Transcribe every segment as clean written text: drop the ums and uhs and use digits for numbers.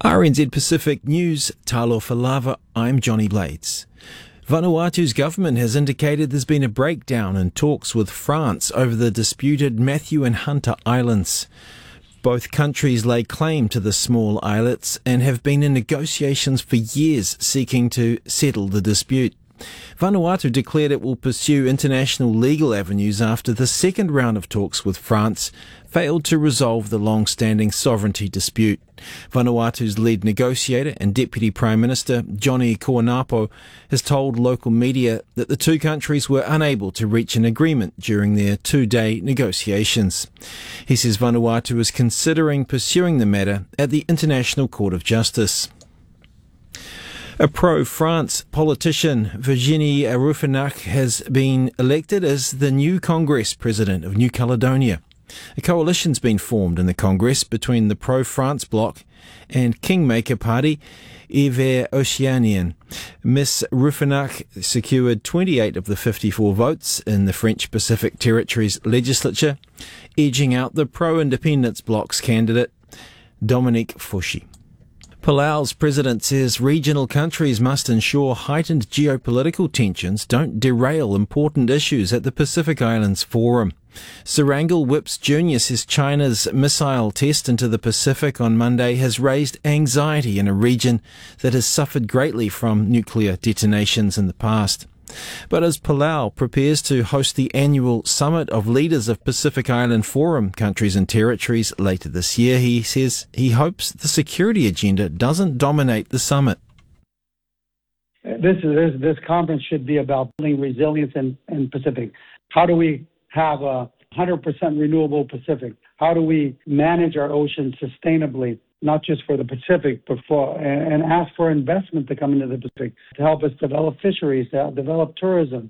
RNZ Pacific News, Talofa Lava, I'm Johnny Blades. Vanuatu's government has indicated there's been a breakdown in talks with France over the disputed Matthew and Hunter Islands. Both countries lay claim to the small islets and have been in negotiations for years seeking to settle the dispute. Vanuatu declared it will pursue international legal avenues after the second round of talks with France failed to resolve the long-standing sovereignty dispute. Vanuatu's lead negotiator and Deputy Prime Minister Johnny Koanapo has told local media that the two countries were unable to reach an agreement during their two-day negotiations. He says Vanuatu is considering pursuing the matter at the International Court of Justice. A pro-France politician, Virginie Rouffenac, has been elected as the new Congress President of New Caledonia. A coalition's been formed in the Congress between the pro-France bloc and Kingmaker Party, Hiver Océanien. Miss Rouffenac secured 28 of the 54 votes in the French Pacific Territories legislature, edging out the pro-independence bloc's candidate, Dominique Fouchy. Palau's president says regional countries must ensure heightened geopolitical tensions don't derail important issues at the Pacific Islands Forum. Serangal Whips Jr. says China's missile test into the Pacific on Monday has raised anxiety in a region that has suffered greatly from nuclear detonations in the past. But as Palau prepares to host the annual Summit of Leaders of Pacific Island Forum countries and territories later this year, he says he hopes the security agenda doesn't dominate the summit. This conference should be about building resilience in Pacific. How do we have a 100% renewable Pacific? How do we manage our oceans sustainably, not just for the Pacific, but and ask for investment to come into the Pacific to help us develop fisheries, to help develop tourism.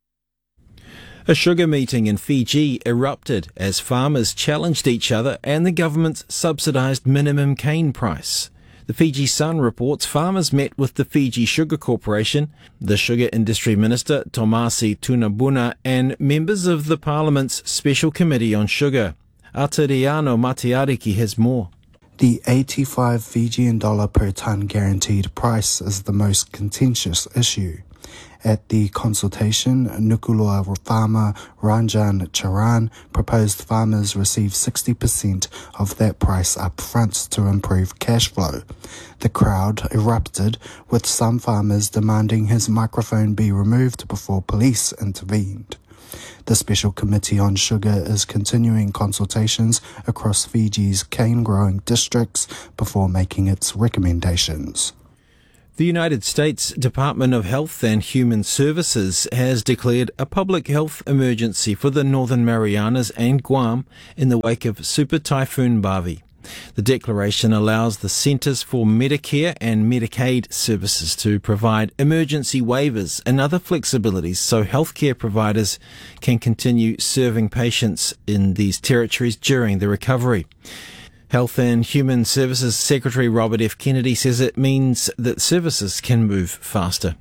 A sugar meeting in Fiji erupted as farmers challenged each other and the government's subsidised minimum cane price. The Fiji Sun reports farmers met with the Fiji Sugar Corporation, the Sugar Industry Minister Tomasi Tunabuna, and members of the Parliament's Special Committee on Sugar. Atiriano Matiariki has more. The 85 Fijian dollar per tonne guaranteed price is the most contentious issue. At the consultation, Nuku'alofa farmer Ranjan Charan proposed farmers receive 60% of that price up front to improve cash flow. The crowd erupted, with some farmers demanding his microphone be removed before police intervened. The Special Committee on Sugar is continuing consultations across Fiji's cane-growing districts before making its recommendations. The United States Department of Health and Human Services has declared a public health emergency for the Northern Marianas and Guam in the wake of Super Typhoon Bavi. The declaration allows the Centers for Medicare and Medicaid Services to provide emergency waivers and other flexibilities so healthcare providers can continue serving patients in these territories during the recovery. Health and Human Services Secretary Robert F. Kennedy says it means that services can move faster.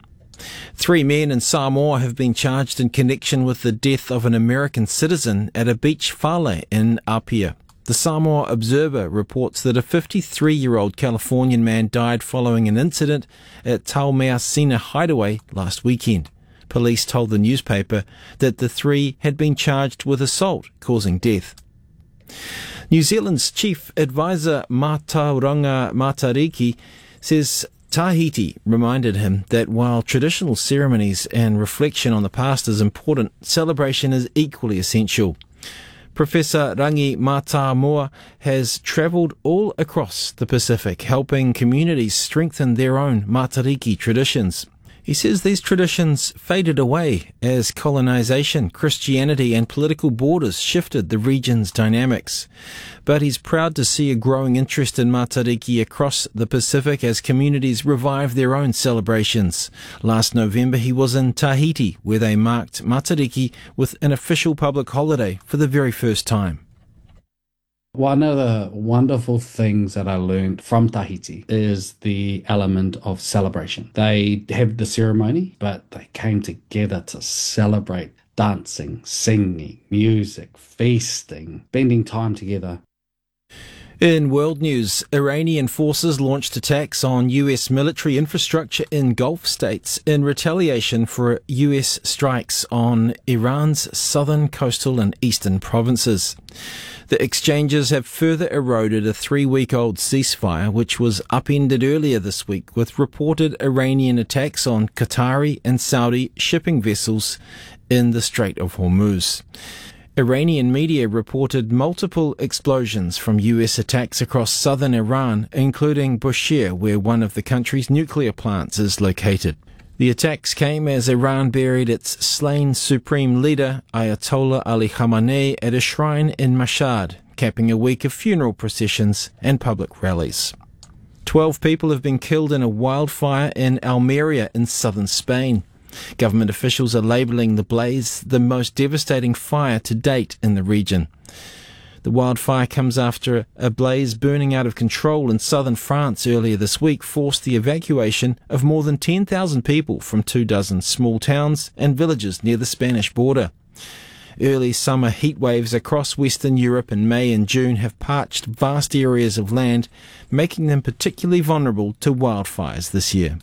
3 men in Samoa have been charged in connection with the death of an American citizen at a beach whale in Apia. The Samoa Observer reports that a 53-year-old Californian man died following an incident at Taumeasina Hideaway last weekend. Police told the newspaper that the 3 had been charged with assault causing death. New Zealand's chief advisor Matauranga Matariki says Tahiti reminded him that while traditional ceremonies and reflection on the past is important, celebration is equally essential. Professor Rangi Matamua has travelled all across the Pacific, helping communities strengthen their own Matariki traditions. He says these traditions faded away as colonisation, Christianity and political borders shifted the region's dynamics. But he's proud to see a growing interest in Matariki across the Pacific as communities revive their own celebrations. Last November he was in Tahiti, where they marked Matariki with an official public holiday for the very first time. One of the wonderful things that I learned from Tahiti is the element of celebration. They have the ceremony, but they came together to celebrate dancing, singing, music, feasting, spending time together. In world news, Iranian forces launched attacks on US military infrastructure in Gulf states in retaliation for US strikes on Iran's southern, coastal and eastern provinces. The exchanges have further eroded a 3-week-old ceasefire, which was upended earlier this week with reported Iranian attacks on Qatari and Saudi shipping vessels in the Strait of Hormuz. Iranian media reported multiple explosions from US attacks across southern Iran, including Bushehr, where one of the country's nuclear plants is located. The attacks came as Iran buried its slain supreme leader, Ayatollah Ali Khamenei, at a shrine in Mashhad, capping a week of funeral processions and public rallies. 12 people have been killed in a wildfire in Almeria in southern Spain. Government officials are labelling the blaze the most devastating fire to date in the region. The wildfire comes after a blaze burning out of control in southern France earlier this week forced the evacuation of more than 10,000 people from 24 small towns and villages near the Spanish border. Early summer heat waves across Western Europe in May and June have parched vast areas of land, making them particularly vulnerable to wildfires this year.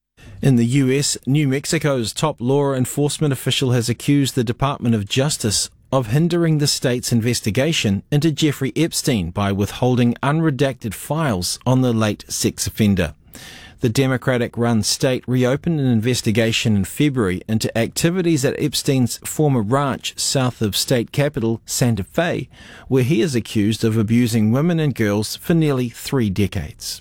In the US, New Mexico's top law enforcement official has accused the Department of Justice of hindering the state's investigation into Jeffrey Epstein by withholding unredacted files on the late sex offender. The Democratic-run state reopened an investigation in February into activities at Epstein's former ranch south of state capital Santa Fe, where he is accused of abusing women and girls for nearly 3 decades.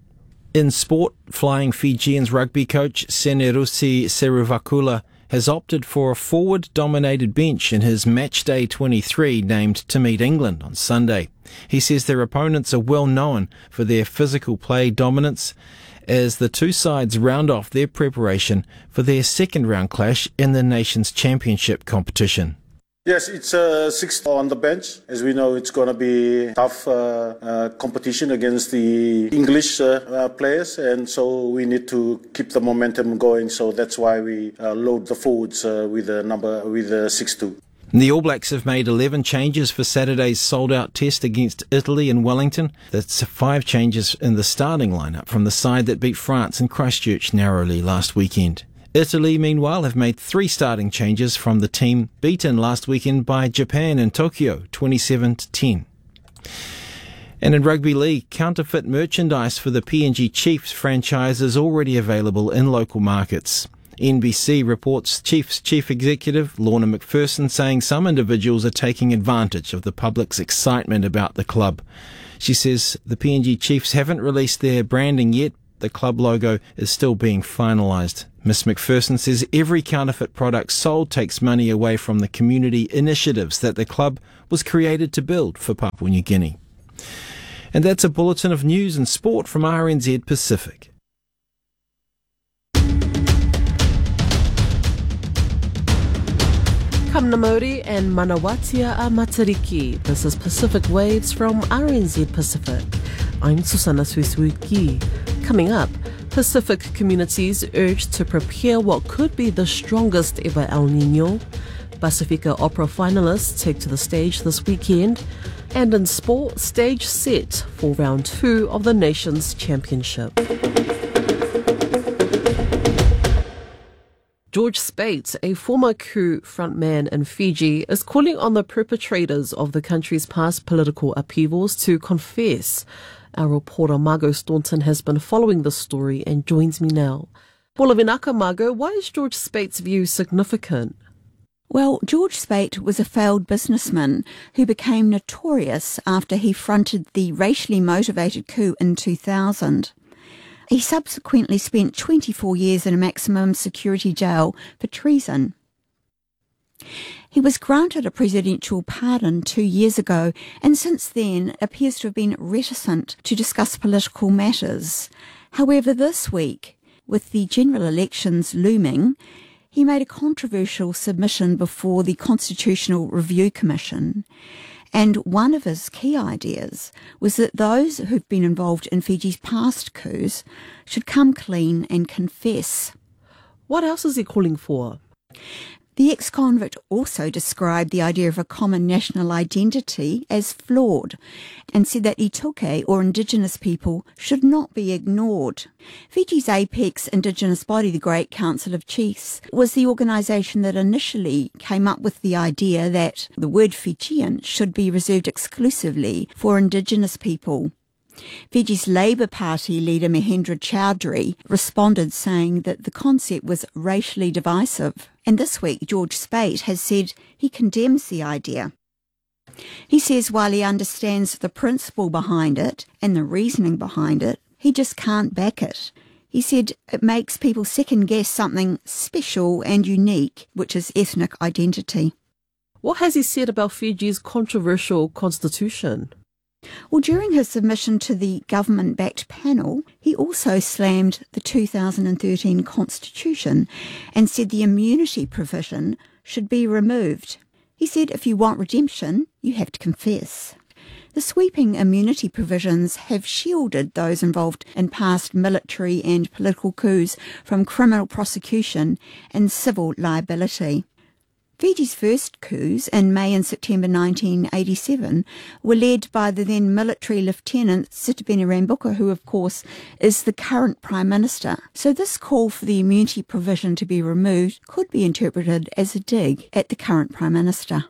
In sport, Flying Fijians rugby coach Senerusi Seruvakula has opted for a forward-dominated bench in his Matchday 23 named to meet England on Sunday. He says their opponents are well known for their physical play dominance as the two sides round off their preparation for their second-round clash in the Nations Championship competition. Yes, it's 6 on the bench. As we know, it's going to be tough competition against the English players, and so we need to keep the momentum going. So that's why we load the forwards with the 6-2. The All Blacks have made 11 changes for Saturday's sold-out test against Italy in Wellington. That's 5 changes in the starting lineup from the side that beat France in Christchurch narrowly last weekend. Italy, meanwhile, have made 3 starting changes from the team beaten last weekend by Japan in Tokyo, 27-10. And in rugby league, counterfeit merchandise for the PNG Chiefs franchise is already available in local markets. NBC reports Chiefs Chief Executive Lorna McPherson saying some individuals are taking advantage of the public's excitement about the club. She says the PNG Chiefs haven't released their branding yet. The club logo is still being finalised. Ms McPherson says every counterfeit product sold takes money away from the community initiatives that the club was created to build for Papua New Guinea. And that's a bulletin of news and sport from RNZ Pacific. Kamnamori and Manawatia a Matariki. This is Pacific Waves from RNZ Pacific. I'm Susana Suisuki. Coming up, Pacific communities urged to prepare what could be the strongest ever El Nino. Pacifica Opera finalists take to the stage this weekend. And in sport, stage set for round 2 of the Nations Championship. George Speight, a former coup frontman in Fiji, is calling on the perpetrators of the country's past political upheavals to confess. Our reporter Margot Staunton has been following this story and joins me now. Polavinaka, Margot, why is George Speight's view significant? Well, George Speight was a failed businessman who became notorious after he fronted the racially motivated coup in 2000. He subsequently spent 24 years in a maximum security jail for treason. He was granted a presidential pardon 2 years ago and since then appears to have been reticent to discuss political matters. However, this week, with the general elections looming, he made a controversial submission before the Constitutional Review Commission. And one of his key ideas was that those who've been involved in Fiji's past coups should come clean and confess. What else is he calling for? The ex-convict also described the idea of a common national identity as flawed and said that Itoke, or Indigenous people, should not be ignored. Fiji's apex Indigenous body, the Great Council of Chiefs, was the organisation that initially came up with the idea that the word Fijian should be reserved exclusively for Indigenous people. Fiji's Labour Party leader Mahendra Chaudhry responded saying that the concept was racially divisive. And this week, George Speight has said he condemns the idea. He says while he understands the principle behind it and the reasoning behind it, he just can't back it. He said it makes people second-guess something special and unique, which is ethnic identity. What has he said about Fiji's controversial constitution? Well, during his submission to the government-backed panel, he also slammed the 2013 constitution and said the immunity provision should be removed. He said if you want redemption, you have to confess. The sweeping immunity provisions have shielded those involved in past military and political coups from criminal prosecution and civil liability. Fiji's first coups in May and September 1987 were led by the then military Lieutenant Sitiveni Rabuka, who of course is the current Prime Minister. So this call for the immunity provision to be removed could be interpreted as a dig at the current Prime Minister.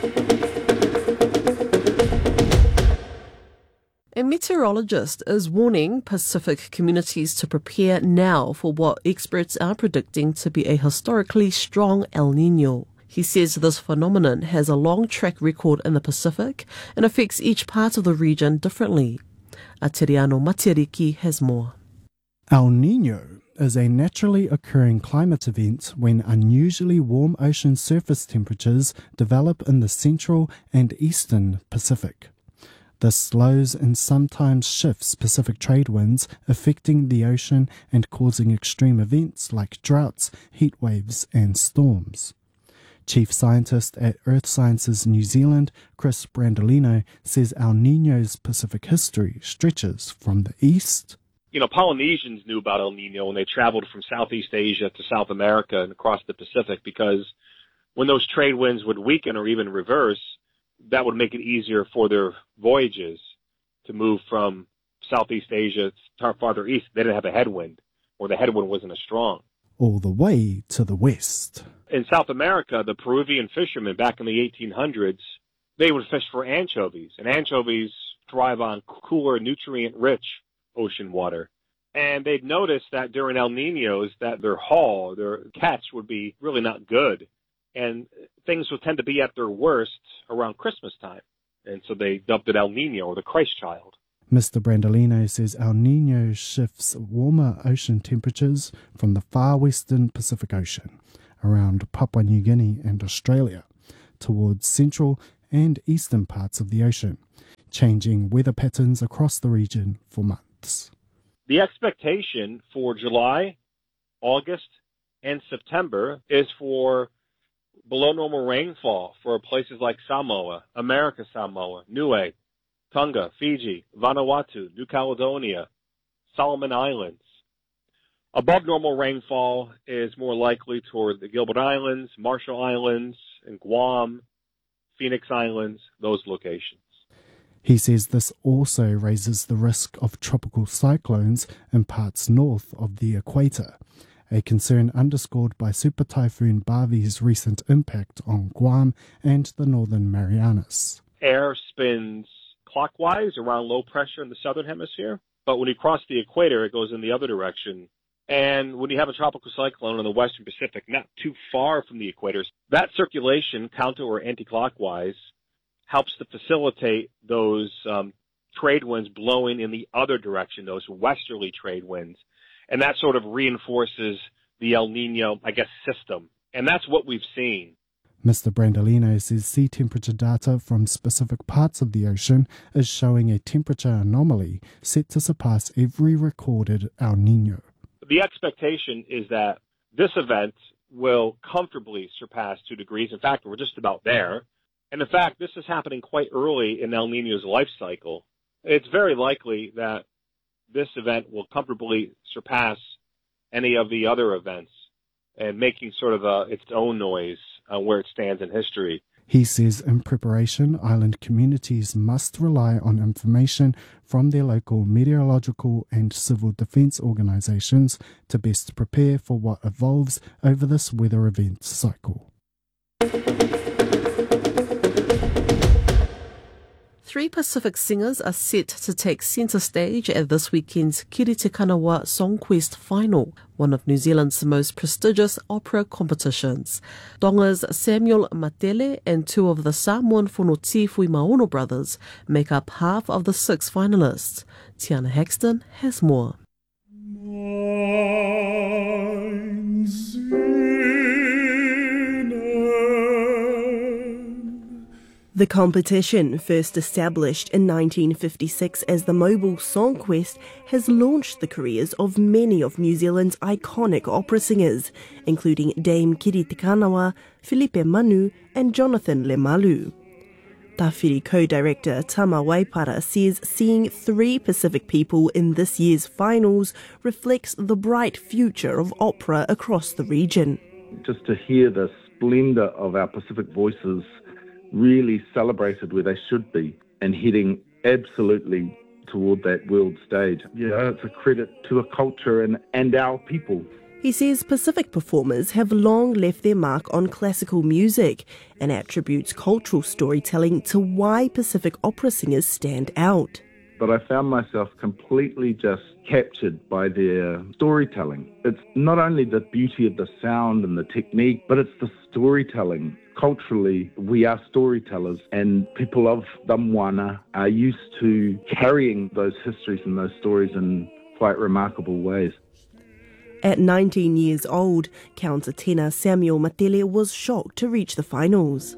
A meteorologist is warning Pacific communities to prepare now for what experts are predicting to be a historically strong El Niño. He says this phenomenon has a long track record in the Pacific and affects each part of the region differently. Ateriano Matiriki has more. El Niño is a naturally occurring climate event when unusually warm ocean surface temperatures develop in the central and eastern Pacific. This slows and sometimes shifts Pacific trade winds, affecting the ocean and causing extreme events like droughts, heat waves, and storms. Chief Scientist at Earth Sciences New Zealand, Chris Brandolino, says El Niño's Pacific history stretches from the east. Polynesians knew about El Niño when they traveled from Southeast Asia to South America and across the Pacific, because when those trade winds would weaken or even reverse, that would make it easier for their voyages to move from Southeast Asia farther east. They didn't have a headwind, or the headwind wasn't as strong. All the way to the west. In South America, the Peruvian fishermen back in the 1800s, they would fish for anchovies, and anchovies thrive on cooler, nutrient-rich ocean water. And they'd noticed that during El Niños that their haul, their catch would be really not good. And things would tend to be at their worst around Christmas time. And so they dubbed it El Niño, or the Christ child. Mr. Brandolino says El Niño shifts warmer ocean temperatures from the far western Pacific Ocean, around Papua New Guinea and Australia, towards central and eastern parts of the ocean, changing weather patterns across the region for months. The expectation for July, August, and September is for below normal rainfall for places like Samoa, America Samoa, Niue, Tonga, Fiji, Vanuatu, New Caledonia, Solomon Islands. Above normal rainfall is more likely toward the Gilbert Islands, Marshall Islands, and Guam, Phoenix Islands, those locations. He says this also raises the risk of tropical cyclones in parts north of the equator, a concern underscored by Super Typhoon Bavi's recent impact on Guam and the Northern Marianas. Air spins clockwise around low pressure in the southern hemisphere, but when you cross the equator, it goes in the other direction. And when you have a tropical cyclone in the western Pacific, not too far from the equator, that circulation, counter or anti-clockwise, helps to facilitate those trade winds blowing in the other direction, those westerly trade winds. And that sort of reinforces the El Niño, system. And that's what we've seen. Mr. Brandolino says sea temperature data from specific parts of the ocean is showing a temperature anomaly set to surpass every recorded El Niño. The expectation is that this event will comfortably surpass 2 degrees. In fact, we're just about there. And in fact, this is happening quite early in El Niño's life cycle. It's very likely that this event will comfortably surpass any of the other events and making sort of its own noise on where it stands in history. He says in preparation, island communities must rely on information from their local meteorological and civil defence organisations to best prepare for what evolves over this weather event cycle. 3 Pacific singers are set to take centre stage at this weekend's Kiritikanawa Songquest Final, one of New Zealand's most prestigious opera competitions. Tonga's Samuel Matele and 2 of the Samoan Fonotifui Maono brothers make up half of the 6 finalists. Tiana Hexton has more. The competition, first established in 1956 as the Mobile Songquest, has launched the careers of many of New Zealand's iconic opera singers, including Dame Kiritikanawa, Filipe Manu and Jonathan Lemalu. Tawhiri co-director Tama Waipara says seeing 3 Pacific people in this year's finals reflects the bright future of opera across the region. Just to hear the splendour of our Pacific voices really celebrated where they should be and heading absolutely toward that world stage. Yeah, it's a credit to the culture and our people. He says Pacific performers have long left their mark on classical music and attributes cultural storytelling to why Pacific opera singers stand out. But I found myself completely just captured by their storytelling. It's not only the beauty of the sound and the technique, but it's the storytelling. Culturally, we are storytellers, and people of the Moana are used to carrying those histories and those stories in quite remarkable ways. At 19 years old, countertenor Samuel Matele was shocked to reach the finals.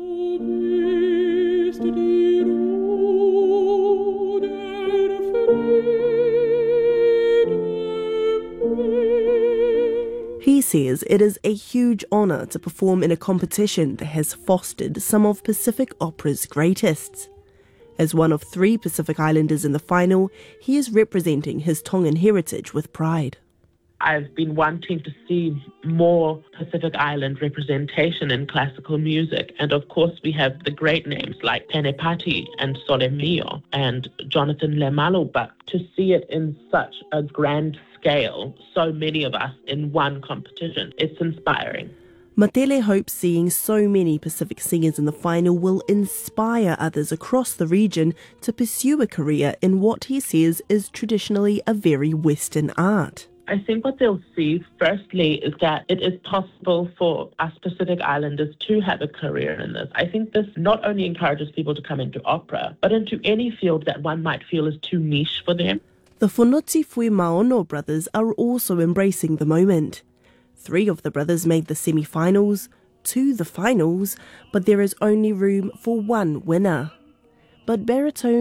He says it is a huge honour to perform in a competition that has fostered some of Pacific opera's greatest. As one of 3 Pacific Islanders in the final, he is representing his Tongan heritage with pride. I've been wanting to see more Pacific Island representation in classical music. And of course, we have the great names like Penepati and Sole Mio and Jonathan Lemalu. But to see it in such a grand scale, so many of us in one competition, it's inspiring. Matele hopes seeing so many Pacific singers in the final will inspire others across the region to pursue a career in what he says is traditionally a very Western art. I think what they'll see, firstly, is that it is possible for us Pacific Islanders to have a career in this. I think this not only encourages people to come into opera, but into any field that one might feel is too niche for them. The Fonotifui Maono brothers are also embracing the moment. 3 of the brothers made the semi-finals, 2 the finals, but there is only room for 1 winner. But baritone